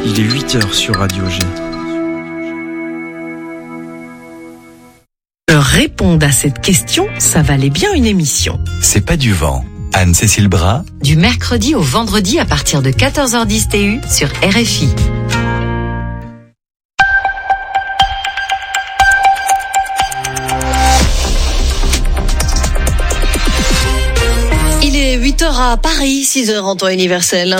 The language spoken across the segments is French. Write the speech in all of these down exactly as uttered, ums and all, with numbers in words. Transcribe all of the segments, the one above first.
Il est huit heures sur Radio G. Répondre à cette question, ça valait bien une émission. C'est pas du vent. Anne-Cécile Bras. Du mercredi au vendredi à partir de quatorze heures dix T U sur R F I. Il est huit heures à Paris, six heures en temps universel.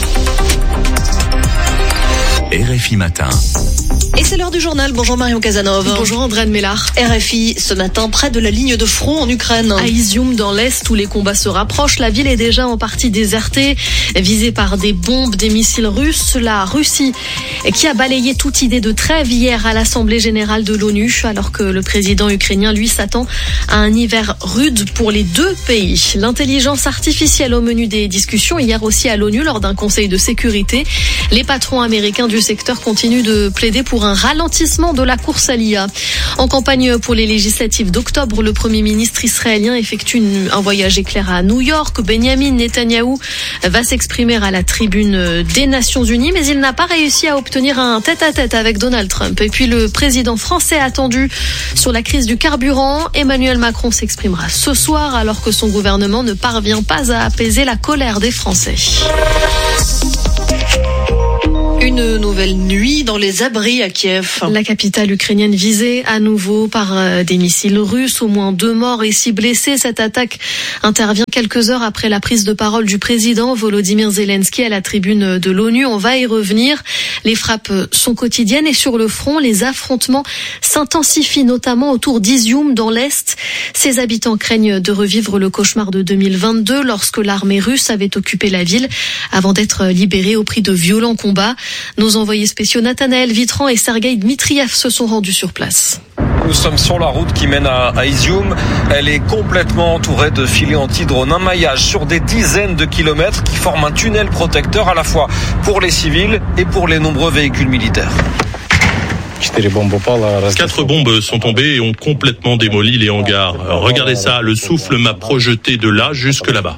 R F I Matin. Et c'est l'heure du journal. Bonjour Marion Casanov. Bonjour Andréane Mélard. R F I, ce matin, près de la ligne de front en Ukraine. À Izium, dans l'Est, où les combats se rapprochent, la ville est déjà en partie désertée, visée par des bombes, des missiles russes. La Russie, qui a balayé toute idée de trêve hier à l'Assemblée générale de l'ONU, alors que le président ukrainien, lui, s'attend à un hiver rude pour les deux pays. L'intelligence artificielle au menu des discussions, hier aussi à l'ONU, lors d'un conseil de sécurité. Les patrons américains du secteur continuent de plaider pour un ralentissement de la course à l'I A. En campagne pour les législatives d'octobre, le Premier ministre israélien effectue une, un voyage éclair à New York. Benjamin Netanyahou va s'exprimer à la tribune des Nations Unies, mais il n'a pas réussi à obtenir un tête-à-tête avec Donald Trump. Et puis le président français attendu sur la crise du carburant, Emmanuel Macron s'exprimera ce soir alors que son gouvernement ne parvient pas à apaiser la colère des Français. Une nouvelle nuit dans les abris à Kiev. La capitale ukrainienne visée à nouveau par des missiles russes. Au moins deux morts et six blessés. Cette attaque intervient quelques heures après la prise de parole du président Volodymyr Zelensky à la tribune de l'ONU. On va y revenir. Les frappes sont quotidiennes et sur le front, les affrontements s'intensifient, notamment autour d'Izium dans l'Est. Ses habitants craignent de revivre le cauchemar de deux mille vingt-deux lorsque l'armée russe avait occupé la ville avant d'être libérée au prix de violents combats. Nos envoyés spéciaux Nathanaël Vitran et Sergueï Dmitriev se sont rendus sur place. Nous sommes sur la route qui mène à, à Izium. Elle est complètement entourée de filets anti-drones. Un maillage sur des dizaines de kilomètres qui forme un tunnel protecteur à la fois pour les civils et pour les nombreux véhicules militaires. Quatre bombes sont tombées et ont complètement démoli les hangars. Regardez ça, le souffle m'a projeté de là jusque là-bas.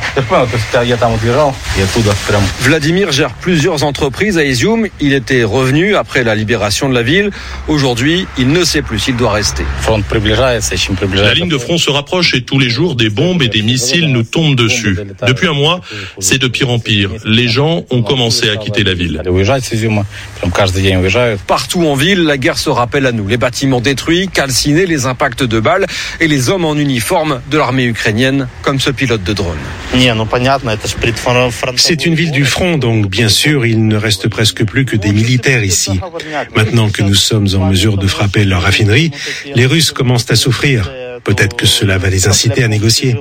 Vladimir gère plusieurs entreprises à Izium. Il était revenu après la libération de la ville. Aujourd'hui, il ne sait plus s'il doit rester. La ligne de front se rapproche et tous les jours, des bombes et des missiles nous tombent dessus. Depuis un mois, c'est de pire en pire. Les gens ont commencé à quitter la ville. Partout en ville, la guerre se rappelle à nous. Les bâtiments détruits, calcinés, les impacts de balles et les hommes en uniforme de l'armée ukrainienne, comme ce pilote de drone. C'est une ville du front, donc bien sûr, il ne reste presque plus que des militaires ici. Maintenant que nous sommes en mesure de frapper leur raffinerie, les Russes commencent à souffrir. Peut-être que cela va les inciter à négocier.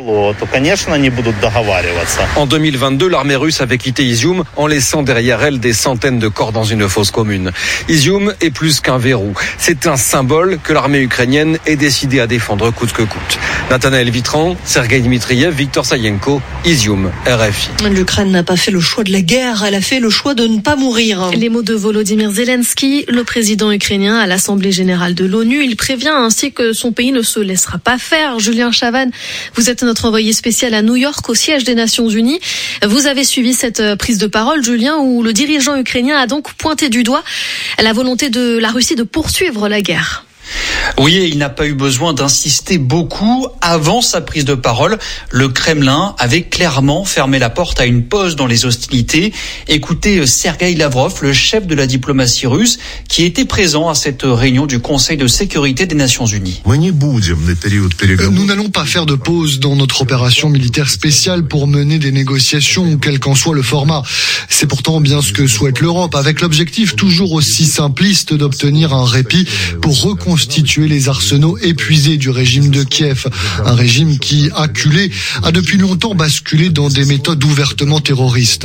En deux mille vingt-deux, l'armée russe avait quitté Izium en laissant derrière elle des centaines de corps dans une fosse commune. Izium est plus qu'un verrou. C'est un symbole que l'armée ukrainienne est décidée à défendre coûte que coûte. Nathanaël Vitran, Sergueï Dmitriev, Victor Sayenko, Izium, R F I. L'Ukraine n'a pas fait le choix de la guerre, elle a fait le choix de ne pas mourir. Les mots de Volodymyr Zelensky, le président ukrainien à l'Assemblée générale de l'ONU. Il prévient ainsi que son pays ne se laissera pas faire. Julien Chavannes, vous êtes notre envoyé spécial à New York, au siège des Nations Unies. Vous avez suivi cette prise de parole, Julien, où le dirigeant ukrainien a donc pointé du doigt la volonté de la Russie de poursuivre la guerre. Oui, et il n'a pas eu besoin d'insister beaucoup. Avant sa prise de parole, le Kremlin avait clairement fermé la porte à une pause dans les hostilités. Écoutez Sergueï Lavrov, le chef de la diplomatie russe, qui était présent à cette réunion du Conseil de sécurité des Nations Unies. Nous n'allons pas faire de pause dans notre opération militaire spéciale pour mener des négociations, quel qu'en soit le format. C'est pourtant bien ce que souhaite l'Europe, avec l'objectif toujours aussi simpliste d'obtenir un répit pour reconstituer les arsenaux épuisés du régime de Kiev. Un régime qui, acculé, a depuis longtemps basculé dans des méthodes ouvertement terroristes.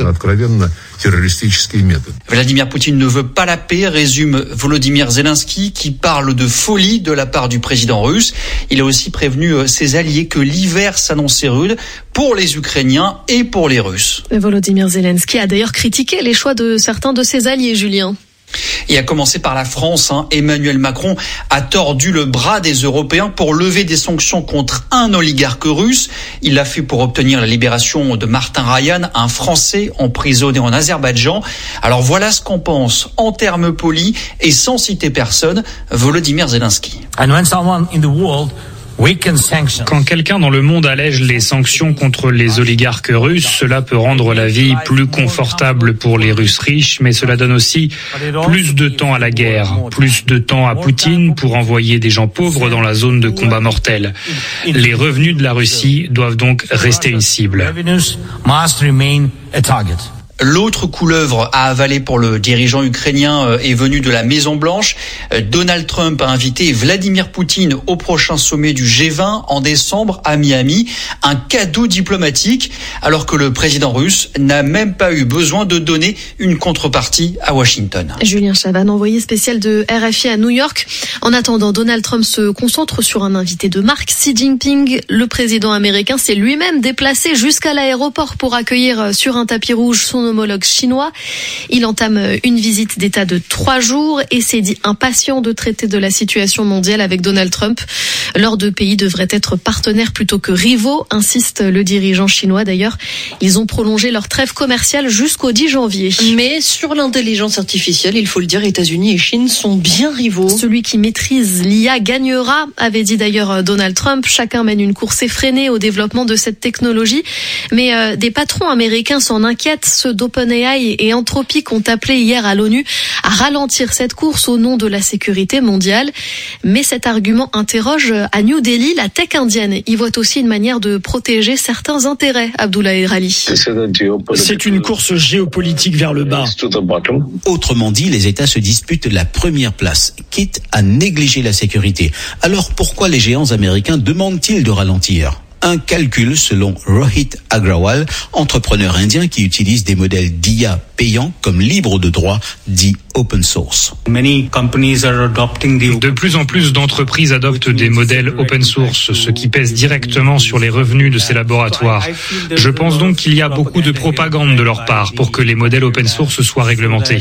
Vladimir Poutine ne veut pas la paix, résume Volodymyr Zelensky, qui parle de folie de la part du président russe. Il a aussi prévenu ses alliés que l'hiver s'annonçait rude pour les Ukrainiens et pour les Russes. Volodymyr Zelensky a d'ailleurs critiqué les choix de certains de ses alliés, Julien. Et à commencer par la France, hein, Emmanuel Macron a tordu le bras des Européens pour lever des sanctions contre un oligarque russe. Il l'a fait pour obtenir la libération de Martin Ryan, un Français emprisonné en Azerbaïdjan. Alors voilà ce qu'en pense, en termes polis et sans citer personne, Volodymyr Zelensky. And when someone in the world Quand quelqu'un dans le monde allège les sanctions contre les oligarques russes, cela peut rendre la vie plus confortable pour les Russes riches, mais cela donne aussi plus de temps à la guerre, plus de temps à Poutine pour envoyer des gens pauvres dans la zone de combat mortel. Les revenus de la Russie doivent donc rester une cible. L'autre couleuvre à avaler pour le dirigeant ukrainien est venu de la Maison-Blanche. Donald Trump a invité Vladimir Poutine au prochain sommet du G vingt en décembre à Miami. Un cadeau diplomatique, alors que le président russe n'a même pas eu besoin de donner une contrepartie à Washington. Julien Chavannes, envoyé spécial de R F I à New York. En attendant, Donald Trump se concentre sur un invité de marque, Xi Jinping. Le président américain s'est lui-même déplacé jusqu'à l'aéroport pour accueillir sur un tapis rouge son homologue chinois. Il entame une visite d'État de trois jours et s'est dit impatient de traiter de la situation mondiale avec Donald Trump. Leurs deux pays devraient être partenaires plutôt que rivaux, insiste le dirigeant chinois. D'ailleurs, ils ont prolongé leur trêve commerciale jusqu'au dix janvier. Mais sur l'intelligence artificielle, il faut le dire, États-Unis et Chine sont bien rivaux. Celui qui maîtrise l'I A gagnera, avait dit d'ailleurs Donald Trump. Chacun mène une course effrénée au développement de cette technologie. Mais euh, des patrons américains s'en inquiètent. Ceux d'OpenAI et Anthropic ont appelé hier à l'ONU à ralentir cette course au nom de la sécurité mondiale. Mais cet argument interroge à New Delhi la tech indienne. Y voit aussi une manière de protéger certains intérêts, Abdoulaye Rali. C'est une course géopolitique vers le bas. Autrement dit, les États se disputent la première place, quitte à négliger la sécurité. Alors pourquoi les géants américains demandent-ils de ralentir ? Un calcul selon Rohit Agrawal, entrepreneur indien qui utilise des modèles d'I A payants comme libres de droit, dit open source. De plus en plus d'entreprises adoptent des modèles open source, ce qui pèse directement sur les revenus de ces laboratoires. Je pense donc qu'il y a beaucoup de propagande de leur part pour que les modèles open source soient réglementés.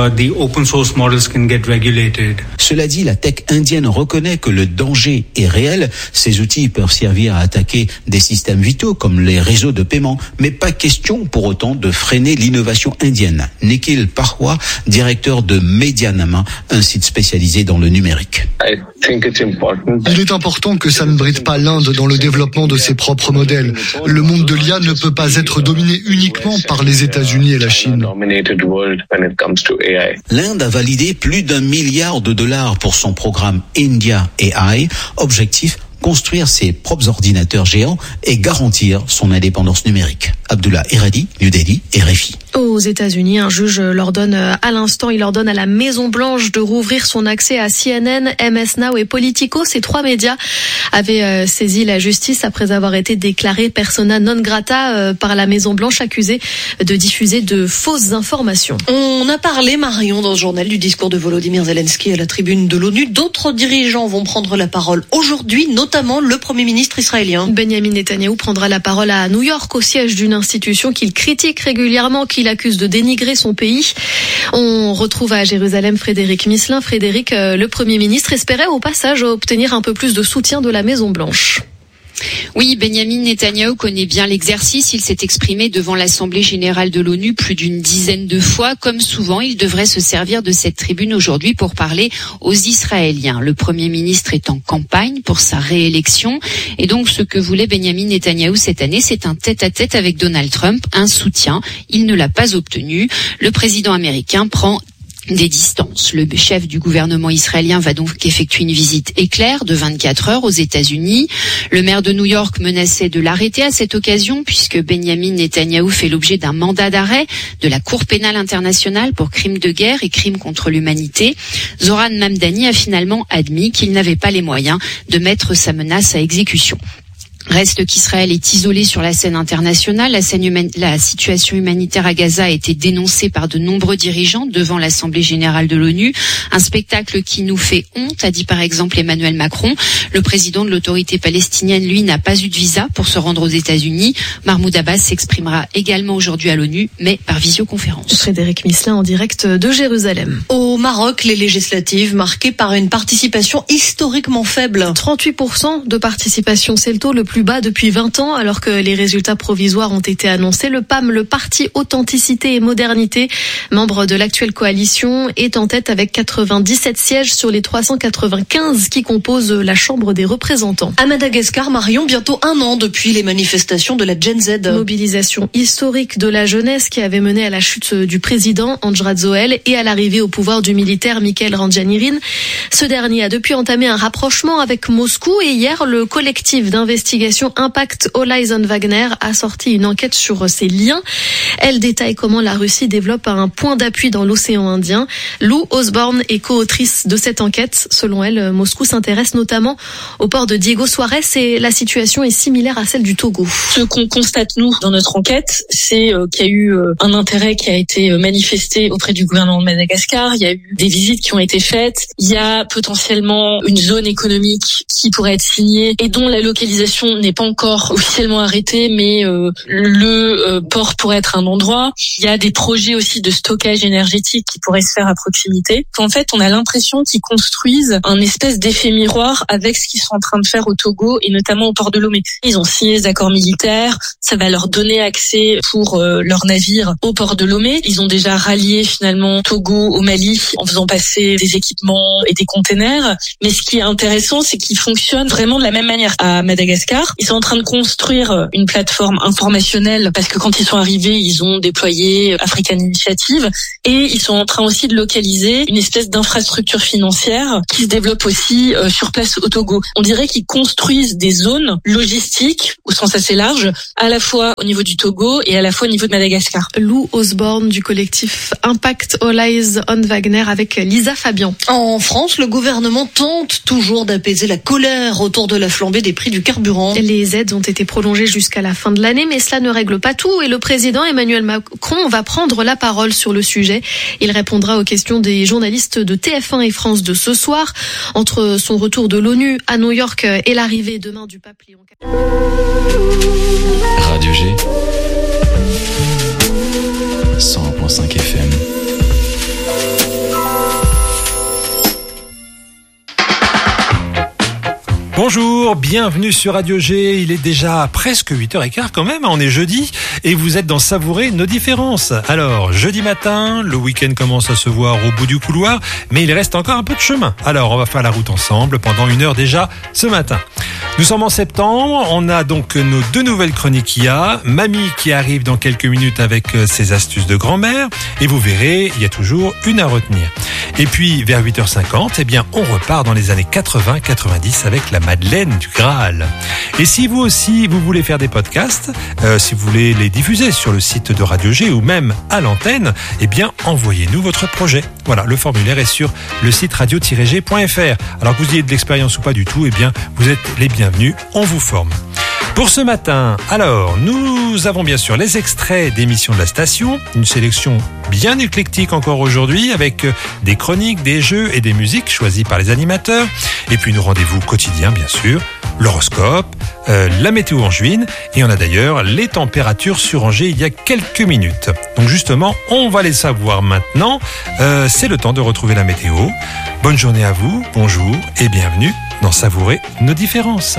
Cela dit, la tech indienne reconnaît que le danger est réel. Ces outils peuvent servir à attaquer des systèmes vitaux comme les réseaux de paiement, mais pas question pour autant de freiner l'innovation indienne. Nikhil Parwa, directeur de Medianama, un site spécialisé dans le numérique. Il est important que ça ne bride pas l'Inde dans le développement de ses propres modèles. Le monde de l'I A ne peut pas être dominé uniquement par les États-Unis et la Chine. L'Inde a validé plus d'un milliard de dollars pour son programme India A I. Objectif, construire ses propres ordinateurs géants et garantir son indépendance numérique. Abdullah Heradi, New Delhi, R F I. Aux États-Unis, un juge leur donne à l'instant, il ordonne à la Maison-Blanche de rouvrir son accès à C N N, M S Now et Politico. Ces trois médias avaient saisi la justice après avoir été déclarés persona non grata par la Maison-Blanche, accusés de diffuser de fausses informations. On a parlé, Marion, dans ce journal du discours de Volodymyr Zelensky à la tribune de l'ONU. D'autres dirigeants vont prendre la parole aujourd'hui, notamment le Premier ministre israélien. Benjamin Netanyahou prendra la parole à New York, au siège d'une institution qu'il critique régulièrement, qu'il accuse de dénigrer son pays. On retrouve à Jérusalem Frédéric Misselin. Frédéric, le Premier ministre espérait au passage obtenir un peu plus de soutien de la Maison-Blanche. Oui, Benjamin Netanyahou connaît bien l'exercice. Il s'est exprimé devant l'Assemblée générale de l'ONU plus d'une dizaine de fois. Comme souvent, il devrait se servir de cette tribune aujourd'hui pour parler aux Israéliens. Le Premier ministre est en campagne pour sa réélection. Et donc, ce que voulait Benjamin Netanyahou cette année, c'est un tête-à-tête avec Donald Trump, un soutien. Il ne l'a pas obtenu. Le président américain prend des distances. Le chef du gouvernement israélien va donc effectuer une visite éclair de vingt-quatre heures aux États-Unis. Le maire de New York menaçait de l'arrêter à cette occasion puisque Benjamin Netanyahou fait l'objet d'un mandat d'arrêt de la Cour pénale internationale pour crimes de guerre et crimes contre l'humanité. Zoran Mamdani a finalement admis qu'il n'avait pas les moyens de mettre sa menace à exécution. Reste qu'Israël est isolé sur la scène internationale. La, scène humaine, la situation humanitaire à Gaza a été dénoncée par de nombreux dirigeants devant l'Assemblée générale de l'ONU. Un spectacle qui nous fait honte, a dit par exemple Emmanuel Macron. Le président de l'autorité palestinienne, lui, n'a pas eu de visa pour se rendre aux États-Unis. Mahmoud Abbas s'exprimera également aujourd'hui à l'ONU, mais par visioconférence. Frédéric Misselin en direct de Jérusalem. Au Maroc, les législatives marquées par une participation historiquement faible. trente-huit pour cent de participation, c'est le taux le plus bas depuis vingt ans, alors que les résultats provisoires ont été annoncés. Le P A M, le Parti Authenticité et Modernité, membre de l'actuelle coalition, est en tête avec quatre-vingt-dix-sept sièges sur les trois cent quatre-vingt-quinze qui composent la Chambre des représentants. À Madagascar, Marion, bientôt un an depuis les manifestations de la Gen Z. Mobilisation historique de la jeunesse qui avait mené à la chute du président Andjad Zoel et à l'arrivée au pouvoir du militaire Mikhail Randjanirin. Ce dernier a depuis entamé un rapprochement avec Moscou et hier, le collectif d'investigation Impact All Eyes on Wagner a sorti une enquête sur ces liens. Elle détaille comment la Russie développe un point d'appui dans l'océan Indien. Lou Osborne est co-autrice de cette enquête. Selon elle, Moscou s'intéresse notamment au port de Diego Suarez et la situation est similaire à celle du Togo. Ce qu'on constate, nous, dans notre enquête, c'est qu'il y a eu un intérêt qui a été manifesté auprès du gouvernement de Madagascar. Il y a eu des visites qui ont été faites. Il y a potentiellement une zone économique qui pourrait être signée et dont la localisation n'est pas encore officiellement arrêtée, mais euh, le euh, port pourrait être un endroit. Il y a des projets aussi de stockage énergétique qui pourraient se faire à proximité. En fait, on a l'impression qu'ils construisent un espèce d'effet miroir avec ce qu'ils sont en train de faire au Togo et notamment au port de Lomé. Ils ont signé des accords militaires, ça va leur donner accès pour euh, leurs navires au port de Lomé. Ils ont déjà rallié finalement Togo au Mali en faisant passer des équipements et des containers. Mais ce qui est intéressant, c'est qu'ils fonctionnent vraiment de la même manière à Madagascar. Ils sont en train de construire une plateforme informationnelle parce que quand ils sont arrivés, ils ont déployé African Initiative et ils sont en train aussi de localiser une espèce d'infrastructure financière qui se développe aussi euh, sur place au Togo. On dirait qu'ils construisent des zones logistiques au sens assez large, à la fois au niveau du Togo et à la fois au niveau de Madagascar. Lou Osborne du collectif Impact All Eyes on Wagner avec Lisa Fabian. En France, le gouvernement tente toujours d'apaiser la colère autour de la flambée des prix du carburant. Les aides ont été prolongées jusqu'à la fin de l'année, mais cela ne règle pas tout et le président Emmanuel Macron va prendre la parole sur le sujet. Il répondra aux questions des journalistes de T F un et France deux ce soir. Entre son retour de l'ONU à New York et l'arrivée demain du pape Léon quatorze. Radio G, cent un virgule cinq F M. Bonjour, bienvenue sur Radio G. Il est déjà presque huit heures quinze quand même, on est jeudi et vous êtes dans Savourer nos différences. Alors, jeudi matin, le week-end commence à se voir au bout du couloir, mais il reste encore un peu de chemin. Alors, on va faire la route ensemble pendant une heure déjà ce matin. Nous sommes en septembre, on a donc nos deux nouvelles chroniques I A, Mamie qui arrive dans quelques minutes avec ses astuces de grand-mère et vous verrez, il y a toujours une à retenir. Et puis, vers huit heures cinquante, eh bien, on repart dans les années quatre-vingts quatre-vingt-dix avec la Madeleine du Graal. Et si vous aussi, vous voulez faire des podcasts, euh, si vous voulez les diffuser sur le site de Radio G ou même à l'antenne, eh bien, envoyez-nous votre projet. Voilà, le formulaire est sur le site radio tiret g point f r. Alors que vous ayez de l'expérience ou pas du tout, eh bien, vous êtes les bienvenus, on vous forme. Pour ce matin, alors, nous avons bien sûr les extraits d'émissions de la station, une sélection bien éclectique encore aujourd'hui avec des chroniques, des jeux et des musiques choisies par les animateurs. Et puis nos rendez-vous quotidiens, bien sûr, l'horoscope, euh, la météo angevine et on a d'ailleurs les températures sur Angers il y a quelques minutes. Donc justement, on va les savoir maintenant. Euh, c'est le temps de retrouver la météo. Bonne journée à vous, bonjour et bienvenue dans Savourer nos différences.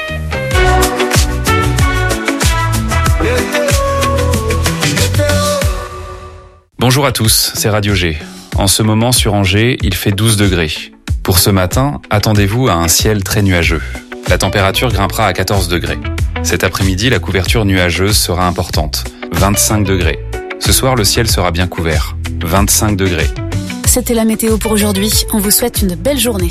Bonjour à tous, c'est Radio G. En ce moment sur Angers, il fait douze degrés. Pour ce matin, attendez-vous à un ciel très nuageux. La température grimpera à quatorze degrés. Cet après-midi, la couverture nuageuse sera importante, vingt-cinq degrés. Ce soir, le ciel sera bien couvert, vingt-cinq degrés. C'était la météo pour aujourd'hui. On vous souhaite une belle journée.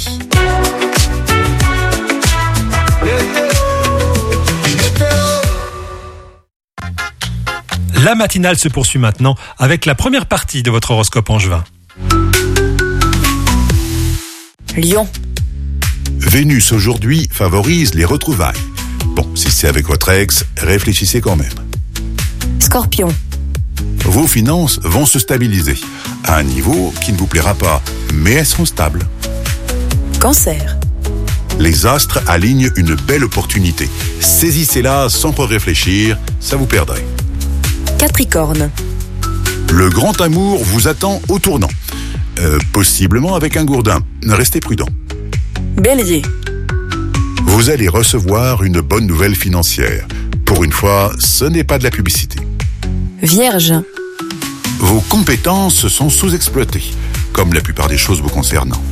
La matinale se poursuit maintenant avec la première partie de votre horoscope angevin. Lion. Vénus aujourd'hui favorise les retrouvailles. Bon, Si c'est avec votre ex, réfléchissez quand même. Scorpion. Vos finances vont se stabiliser à un niveau qui ne vous plaira pas, mais elles seront stables. Cancer. Les astres alignent une belle opportunité. Saisissez-la sans réfléchir, ça vous perdrait. Capricorne. Le grand amour vous attend au tournant. Euh, possiblement avec un gourdin. Restez prudent. Bélier. Vous allez recevoir une bonne nouvelle financière. Pour une fois, ce n'est pas de la publicité. Vierge. Vos compétences sont sous-exploitées, comme la plupart des choses vous concernant.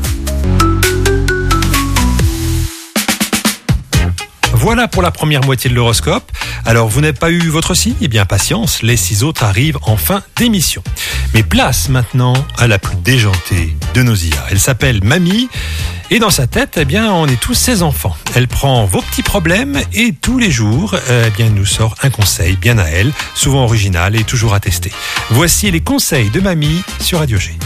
Voilà pour la première moitié de l'horoscope. Alors, vous n'avez pas eu votre signe ? Eh bien, patience, les six autres arrivent en fin d'émission. Mais place maintenant à la plus déjantée de nos I A. Elle s'appelle Mamie. Et dans sa tête, eh bien, on est tous ses enfants. Elle prend vos petits problèmes et tous les jours, eh bien, elle nous sort un conseil bien à elle, souvent original et toujours à tester. Voici les conseils de Mamie sur Radio G.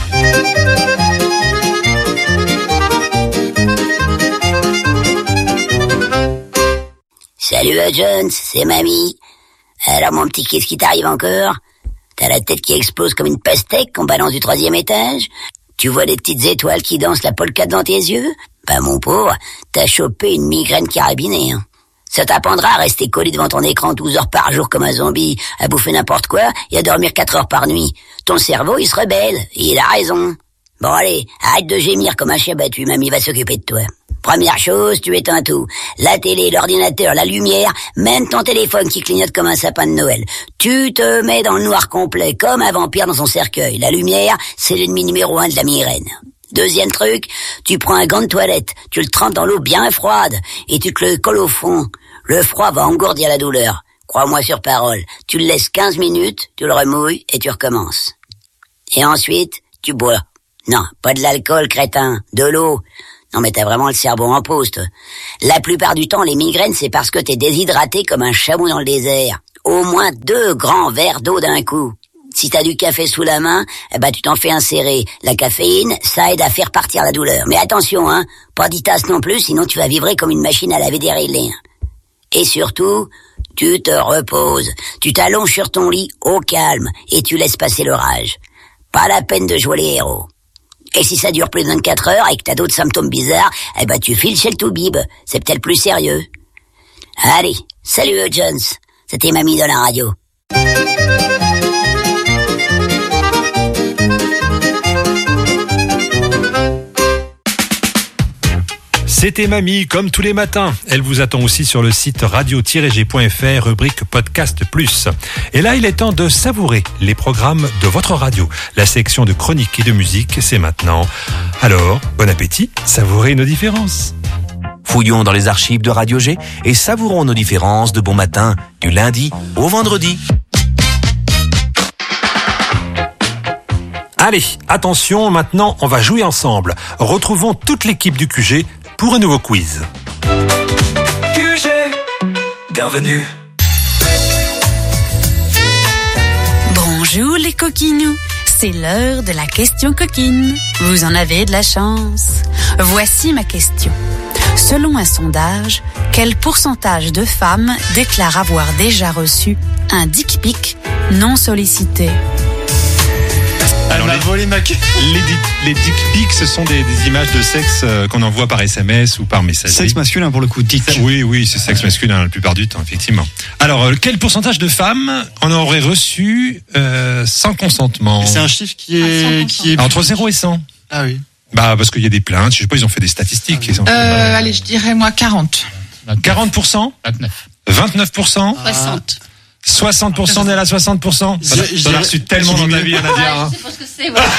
Salut Jones, c'est Mamie. Alors mon petit, qu'est-ce qui t'arrive encore? T'as la tête qui explose comme une pastèque qu'on balance du troisième étage? Tu vois des petites étoiles qui dansent la polka devant tes yeux? Bah mon pauvre, t'as chopé une migraine carabinée. Hein. Ça t'apprendra à rester collé devant ton écran douze heures par jour comme un zombie, à bouffer n'importe quoi et à dormir quatre heures par nuit. Ton cerveau, il se rebelle, et il a raison. Bon allez, arrête de gémir comme un chien battu, Mamie va s'occuper de toi. Première chose, tu éteins tout. La télé, l'ordinateur, la lumière, même ton téléphone qui clignote comme un sapin de Noël. Tu te mets dans le noir complet, comme un vampire dans son cercueil. La lumière, c'est l'ennemi numéro un de la migraine. Deuxième truc, tu prends un gant de toilette, tu le trempes dans l'eau bien froide, et tu te le colles au front. Le froid va engourdir la douleur. Crois-moi sur parole. Tu le laisses quinze minutes, tu le remouilles, et tu recommences. Et ensuite, tu bois. Non, pas de l'alcool, crétin. De l'eau. Non mais t'as vraiment le cerveau en pause, toi. La plupart du temps, les migraines, c'est parce que t'es déshydraté comme un chameau dans le désert. Au moins deux grands verres d'eau d'un coup. Si t'as du café sous la main, eh ben tu t'en fais insérer. La caféine, ça aide à faire partir la douleur. Mais attention, hein, pas dix tasses non plus, sinon tu vas vibrer comme une machine à laver des rillets. Et surtout, tu te reposes. Tu t'allonges sur ton lit au calme et tu laisses passer l'orage. Pas la peine de jouer les héros. Et si ça dure plus de vingt-quatre heures et que t'as d'autres symptômes bizarres, eh ben tu files chez le toubib. C'est peut-être plus sérieux. Allez, salut Jones. C'était Mamie de la radio. C'était Mamie, comme tous les matins. Elle vous attend aussi sur le site radio tiret g point f r, rubrique Podcast Plus. Et là, il est temps de savourer les programmes de votre radio. La section de chroniques et de musique, c'est maintenant. Alors, bon appétit, savourez nos différences. Fouillons dans les archives de Radio G et savourons nos différences de bon matin, du lundi au vendredi. Allez, attention, maintenant, on va jouer ensemble. Retrouvons toute l'équipe du Q G pour un nouveau quiz. Q G, bienvenue. Bonjour les coquinous, c'est l'heure de la question coquine. Vous en avez de la chance. Voici ma question. Selon un sondage, quel pourcentage de femmes déclarent avoir déjà reçu un dick pic non sollicité ? Alors, les, volé ma... les, les dick pics, ce sont des, des images de sexe euh, qu'on envoie par S M S ou par messagerie. Sexe masculin pour le coup, dick. Oui, oui, c'est sexe masculin la plupart du temps, effectivement. Alors, euh, quel pourcentage de femmes en aurait reçu euh, sans consentement ? C'est un chiffre qui est, qui est entre zéro et cent. Ah oui. Bah parce qu'il y a des plaintes, je sais pas, ils ont fait des statistiques. Euh, euh, allez, je dirais moi quarante. quarante pour cent ? vingt-neuf. vingt-neuf pour cent ? soixante. soixante pour cent, on est à soixante pour cent. T'en as reçu tellement dans ta vie, Nadia. Hein. Je sais pas ce que c'est, ouais.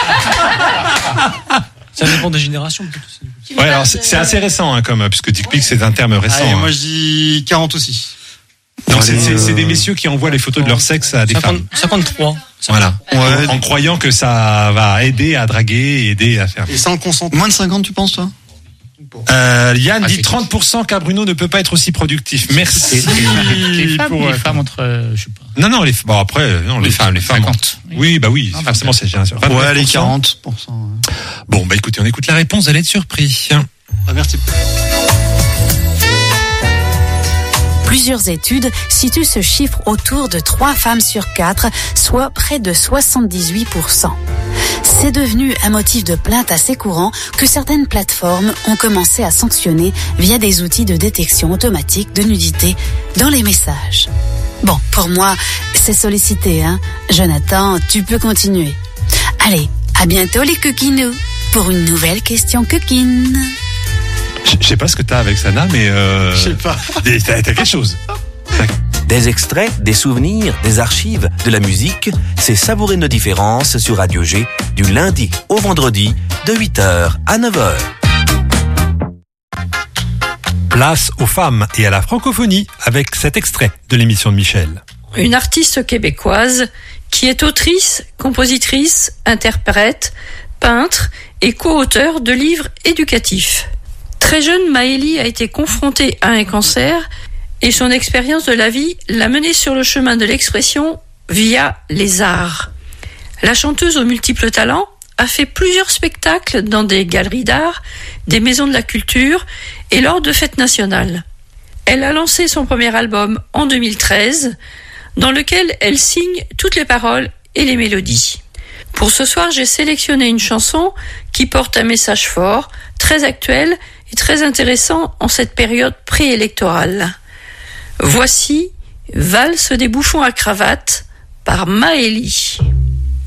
Ça dépend des générations. Ouais, alors c'est, c'est assez récent, hein, comme, puisque dick pic, c'est un terme récent. Allez, hein. moi je dis quarante aussi. Non, c'est, c'est, c'est des messieurs qui envoient les photos de leur sexe à des cinquante, femmes. cinquante-trois. Voilà. Ouais. En, en croyant que ça va aider à draguer et aider à faire. Et sans consentement. Moins de cinquante, tu penses, toi? Euh, Yann ah, dit trente pour cent car Bruno ne peut pas être aussi productif. Merci. Les femmes, pour, les femmes entre, euh, je sais pas. Non, non, les, bon après, non, les oui, femmes, les femmes. cinquante. Oui, bah oui, non, forcément, c'est génération. Ouais, les quarante pour cent. Ouais. Bon, bah écoutez, on écoute la réponse, vous allez être surpris. Ah, merci. Plusieurs études situent ce chiffre autour de trois femmes sur quatre, soit près de soixante-dix-huit pour cent. C'est devenu un motif de plainte assez courant que certaines plateformes ont commencé à sanctionner via des outils de détection automatique de nudité dans les messages. Bon, pour moi, c'est sollicité, hein. Jonathan, tu peux continuer. Allez, à bientôt les coquinous pour une nouvelle question coquine. Je sais pas ce que t'as avec Sana, mais euh... Je sais pas. T'as, t'as quelque chose. Des extraits, des souvenirs, des archives, de la musique, c'est savourer nos différences sur Radio G du lundi au vendredi de huit heures à neuf heures. Place aux femmes et à la francophonie avec cet extrait de l'émission de Michel. Une artiste québécoise qui est autrice, compositrice, interprète, peintre et co-auteur de livres éducatifs. Très jeune, Maëlie a été confrontée à un cancer et son expérience de la vie l'a menée sur le chemin de l'expression via les arts. La chanteuse aux multiples talents a fait plusieurs spectacles dans des galeries d'art, des maisons de la culture et lors de fêtes nationales. Elle a lancé son premier album en deux mille treize, dans lequel elle signe toutes les paroles et les mélodies. Pour ce soir, j'ai sélectionné une chanson qui porte un message fort, très actuel et très intéressant en cette période préélectorale. Voici Valse des bouffons à cravate par Maëlie.